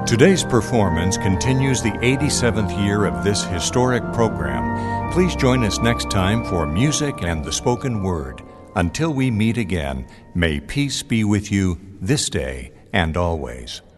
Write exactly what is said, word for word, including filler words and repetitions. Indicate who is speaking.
Speaker 1: Today's performance continues the eighty-seventh year of this historic program. Please join us next time for music and the spoken word. Until we meet again, may peace be with you this day and always.